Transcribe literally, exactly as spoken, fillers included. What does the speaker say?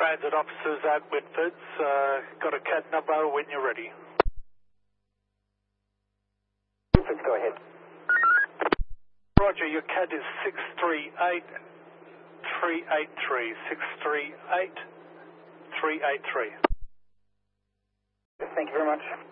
transit officers at Whitford's. Uh, got a C A D number when you're ready. Whitford's, go ahead. Roger, your C A D is six three eight three eight three. six three eight three eight three. Thank you very much.